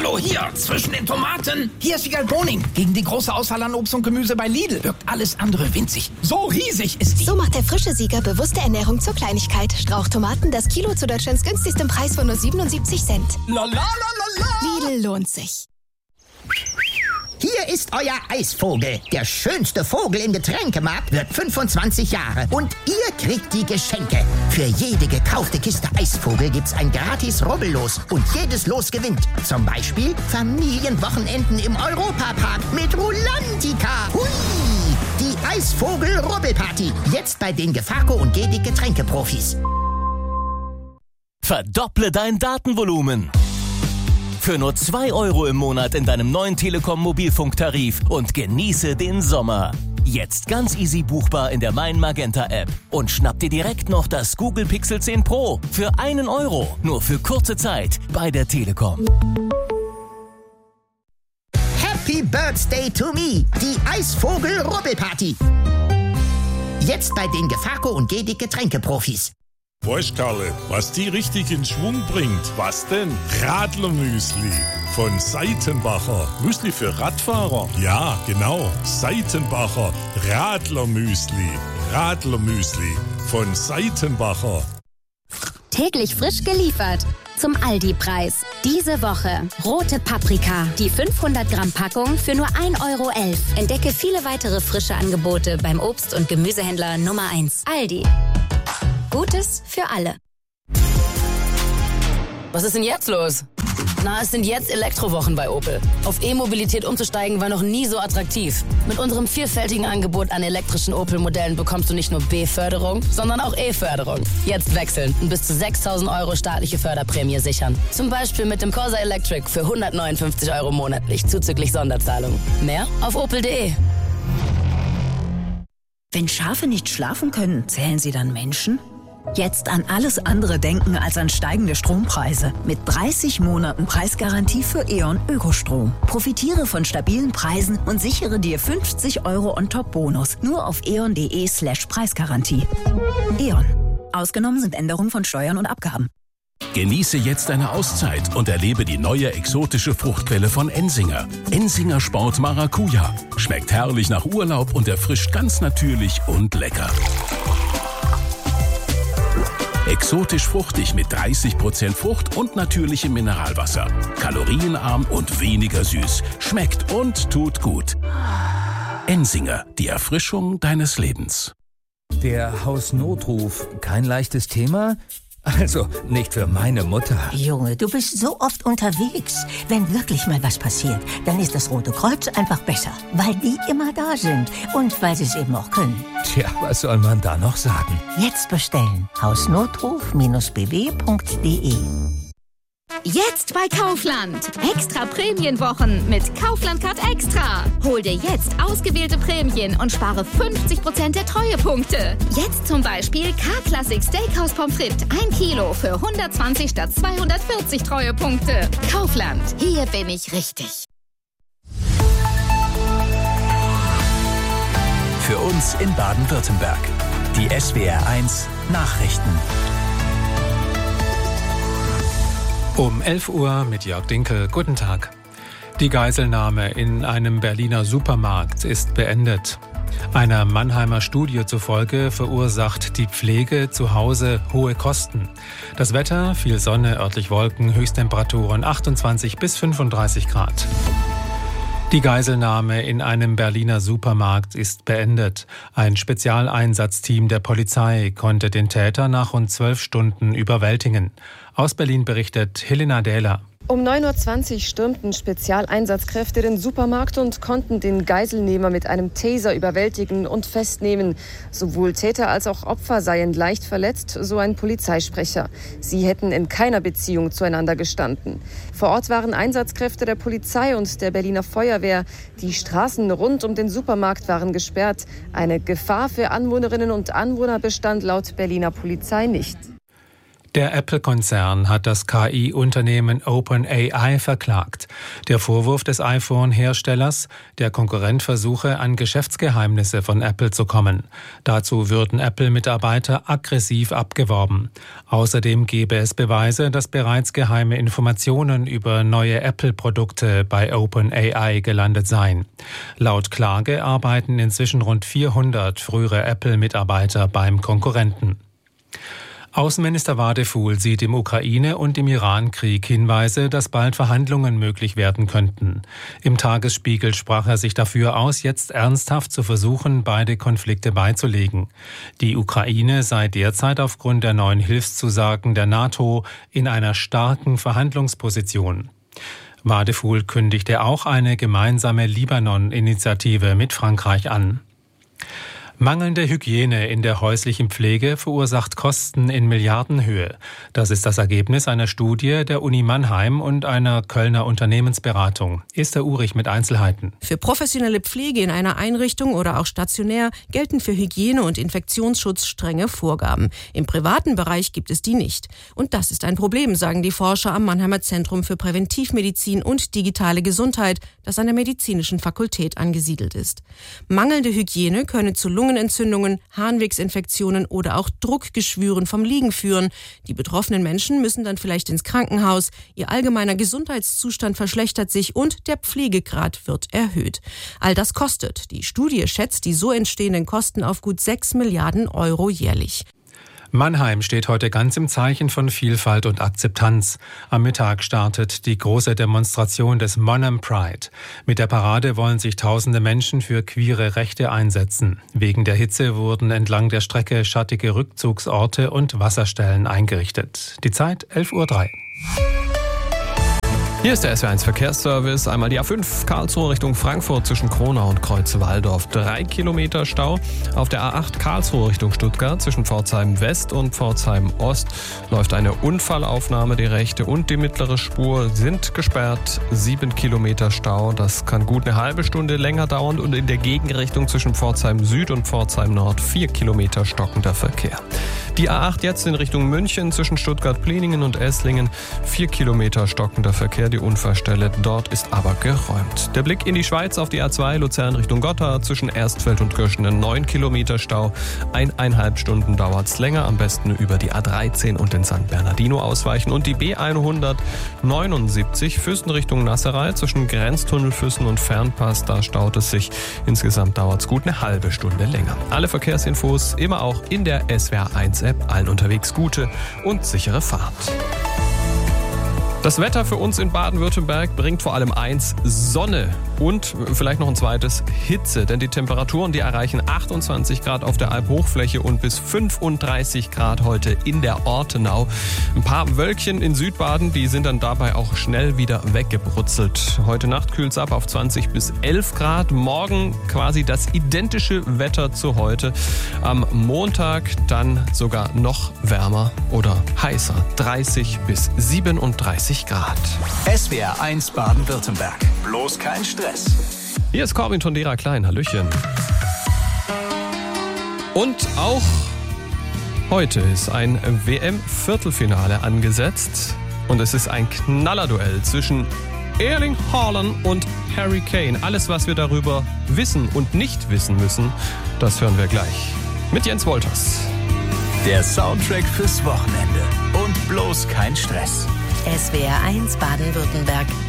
Hallo, hier, zwischen den Tomaten. Hier ist Vigal Boning. Gegen die große Auswahl an Obst und Gemüse bei Lidl wirkt alles andere winzig. So riesig ist die. So macht der frische Sieger bewusste Ernährung zur Kleinigkeit. Strauchtomaten, das Kilo zu Deutschlands günstigstem Preis von nur 77 Cent. La la la la la. Lidl lohnt sich. Hier ist euer Eisvogel. Der schönste Vogel im Getränkemarkt wird 25 Jahre. Und ihr kriegt die Geschenke. Für jede gekaufte Kiste Eisvogel gibt's ein gratis Rubbellos. Und jedes Los gewinnt. Zum Beispiel Familienwochenenden im Europapark mit Rulantica. Hui! Die Eisvogel-Rubbelparty. Jetzt bei den Gefaco und Gedi Getränkeprofis. Verdopple dein Datenvolumen. Für nur 2 € im Monat in deinem neuen Telekom-Mobilfunktarif und genieße den Sommer. Jetzt ganz easy buchbar in der Mein Magenta App. Und schnapp dir direkt noch das Google Pixel 10 Pro für 1 €. Nur für kurze Zeit bei der Telekom. Happy Birthday to me, die Eisvogel-Rubbelparty. Jetzt bei den Gefaco und Gedi Getränkeprofis. Weißt Karle, was die richtig in Schwung bringt? Was denn? Radlermüsli von Seitenbacher. Müsli für Radfahrer? Ja, genau. Seitenbacher Radlermüsli. Radlermüsli von Seitenbacher. Täglich frisch geliefert. Zum Aldi-Preis. Diese Woche rote Paprika. Die 500 Gramm Packung für nur 1,11 €. Entdecke viele weitere frische Angebote beim Obst- und Gemüsehändler Nummer 1. Aldi. Gutes für alle. Was ist denn jetzt los? Na, es sind jetzt Elektrowochen bei Opel. Auf E-Mobilität umzusteigen war noch nie so attraktiv. Mit unserem vielfältigen Angebot an elektrischen Opel-Modellen bekommst du nicht nur B-Förderung, sondern auch E-Förderung. Jetzt wechseln und bis zu 6.000 € staatliche Förderprämie sichern. Zum Beispiel mit dem Corsa Electric für 159 € monatlich, zuzüglich Sonderzahlung. Mehr auf opel.de. Wenn Schafe nicht schlafen können, zählen sie dann Menschen? Jetzt an alles andere denken als an steigende Strompreise. Mit 30 Monaten Preisgarantie für E.ON Ökostrom. Profitiere von stabilen Preisen und sichere dir 50 € on-top-Bonus. Nur auf eon.de/Preisgarantie. E.ON. Ausgenommen sind Änderungen von Steuern und Abgaben. Genieße jetzt eine Auszeit und erlebe die neue exotische Fruchtquelle von Ensinger. Ensinger Sport Maracuja. Schmeckt herrlich nach Urlaub und erfrischt ganz natürlich und lecker. Exotisch fruchtig mit 30% Frucht und natürlichem Mineralwasser. Kalorienarm und weniger süß. Schmeckt und tut gut. Ensinger, die Erfrischung deines Lebens. Der Hausnotruf, kein leichtes Thema? Also, nicht für meine Mutter. Junge, du bist so oft unterwegs. Wenn wirklich mal was passiert, dann ist das Rote Kreuz einfach besser. Weil die immer da sind. Und weil sie es eben auch können. Tja, was soll man da noch sagen? Jetzt bestellen. Hausnotruf-bw.de. Jetzt bei Kaufland. Extra Prämienwochen mit Kaufland Card Extra. Hol dir jetzt ausgewählte Prämien und spare 50% der Treuepunkte. Jetzt zum Beispiel K-Classic Steakhouse Pommes frites 1 Kilo für 120 statt 240 Treuepunkte. Kaufland. Hier bin ich richtig. Für uns in Baden-Württemberg. Die SWR1 Nachrichten. Um 11 Uhr mit Jörg Dinkel. Guten Tag. Die Geiselnahme in einem Berliner Supermarkt ist beendet. Einer Mannheimer Studie zufolge verursacht die Pflege zu Hause hohe Kosten. Das Wetter, viel Sonne, örtlich Wolken, Höchsttemperaturen 28 bis 35 Grad. Die Geiselnahme in einem Berliner Supermarkt ist beendet. Ein Spezialeinsatzteam der Polizei konnte den Täter nach rund 12 Stunden überwältigen. Aus Berlin berichtet Helena Dähler. Um 9:20 Uhr stürmten Spezialeinsatzkräfte den Supermarkt und konnten den Geiselnehmer mit einem Taser überwältigen und festnehmen. Sowohl Täter als auch Opfer seien leicht verletzt, so ein Polizeisprecher. Sie hätten in keiner Beziehung zueinander gestanden. Vor Ort waren Einsatzkräfte der Polizei und der Berliner Feuerwehr. Die Straßen rund um den Supermarkt waren gesperrt. Eine Gefahr für Anwohnerinnen und Anwohner bestand laut Berliner Polizei nicht. Der Apple-Konzern hat das KI-Unternehmen OpenAI verklagt. Der Vorwurf des iPhone-Herstellers, der Konkurrent versuche, an Geschäftsgeheimnisse von Apple zu kommen. Dazu würden Apple-Mitarbeiter aggressiv abgeworben. Außerdem gebe es Beweise, dass bereits geheime Informationen über neue Apple-Produkte bei OpenAI gelandet seien. Laut Klage arbeiten inzwischen rund 400 frühere Apple-Mitarbeiter beim Konkurrenten. Außenminister Wadefuhl sieht im Ukraine- und im Iran-Krieg Hinweise, dass bald Verhandlungen möglich werden könnten. Im Tagesspiegel sprach er sich dafür aus, jetzt ernsthaft zu versuchen, beide Konflikte beizulegen. Die Ukraine sei derzeit aufgrund der neuen Hilfszusagen der NATO in einer starken Verhandlungsposition. Wadefuhl kündigte auch eine gemeinsame Libanon-Initiative mit Frankreich an. Mangelnde Hygiene in der häuslichen Pflege verursacht Kosten in Milliardenhöhe. Das ist das Ergebnis einer Studie der Uni Mannheim und einer Kölner Unternehmensberatung. Esther Urich mit Einzelheiten. Für professionelle Pflege in einer Einrichtung oder auch stationär gelten für Hygiene- und Infektionsschutz strenge Vorgaben. Im privaten Bereich gibt es die nicht. Und das ist ein Problem, sagen die Forscher am Mannheimer Zentrum für Präventivmedizin und digitale Gesundheit, das an der Medizinischen Fakultät angesiedelt ist. Mangelnde Hygiene könne zu Lungenentzündungen, Harnwegsinfektionen oder auch Druckgeschwüren vom Liegen führen. Die betroffenen Menschen müssen dann vielleicht ins Krankenhaus. Ihr allgemeiner Gesundheitszustand verschlechtert sich und der Pflegegrad wird erhöht. All das kostet. Die Studie schätzt die so entstehenden Kosten auf gut 6 Milliarden Euro jährlich. Mannheim steht heute ganz im Zeichen von Vielfalt und Akzeptanz. Am Mittag startet die große Demonstration des Monham Pride. Mit der Parade wollen sich tausende Menschen für queere Rechte einsetzen. Wegen der Hitze wurden entlang der Strecke schattige Rückzugsorte und Wasserstellen eingerichtet. Die Zeit 11:03 Uhr. Hier ist der SW1 Verkehrsservice. Einmal die A5 Karlsruhe Richtung Frankfurt zwischen Kronau und Kreuzwaldorf. 3 Kilometer Stau. Auf der A8 Karlsruhe Richtung Stuttgart zwischen Pforzheim West und Pforzheim Ost läuft eine Unfallaufnahme. Die rechte und die mittlere Spur sind gesperrt. 7 Kilometer Stau. Das kann gut eine halbe Stunde länger dauern. Und in der Gegenrichtung zwischen Pforzheim Süd und Pforzheim Nord 4 Kilometer stockender Verkehr. Die A8 jetzt in Richtung München zwischen Stuttgart-Pliningen und Esslingen. 4 Kilometer stockender Verkehr. Die Unfallstelle dort ist aber geräumt. Der Blick in die Schweiz auf die A2 Luzern Richtung Gotthard zwischen Erstfeld und Kirchenen 9 Kilometer Stau. 1,5 Stunden dauert's länger. Am besten über die A13 und den San Bernardino ausweichen. Und die B179 Füssen Richtung Nasserei zwischen Grenztunnel Füssen und Fernpass. Da staut es sich. Insgesamt dauert's gut eine halbe Stunde länger. Alle Verkehrsinfos immer auch in der SWR1-App. Allen unterwegs gute und sichere Fahrt. Das Wetter für uns in Baden-Württemberg bringt vor allem eins: Sonne und vielleicht noch ein zweites: Hitze. Denn die Temperaturen, die erreichen 28 Grad auf der Alphochfläche und bis 35 Grad heute in der Ortenau. Ein paar Wölkchen in Südbaden, die sind dann dabei auch schnell wieder weggebrutzelt. Heute Nacht kühlt es ab auf 20 bis 11 Grad. Morgen quasi das identische Wetter zu heute. Am Montag dann sogar noch wärmer oder heißer. 30 bis 37 Grad. SWR1 Baden-Württemberg. Bloß kein Stress. Hier ist Corbin Tondera Klein. Hallöchen. Und auch heute ist ein WM-Viertelfinale angesetzt. Und es ist ein Knallerduell zwischen Erling Haaland und Harry Kane. Alles, was wir darüber wissen und nicht wissen müssen, das hören wir gleich mit Jens Wolters. Der Soundtrack fürs Wochenende. Und bloß kein Stress. SWR1 Baden-Württemberg.